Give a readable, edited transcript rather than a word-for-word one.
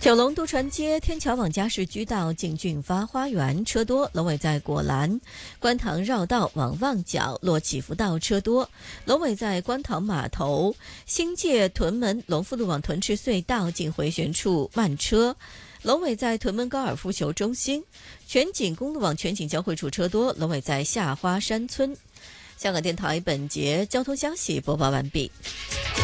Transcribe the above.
九龙渡船街天桥往嘉市居道进俊发花园车多，龙尾在果栏；观塘绕道往旺角落起福道车多，龙尾在观塘码头；新界屯门龙富路往屯池隧道进回旋处慢车，龙尾在屯门高尔夫球中心；全景公路往全景交汇处车多，龙尾在下花山村。香港电台本节交通消息播报完毕。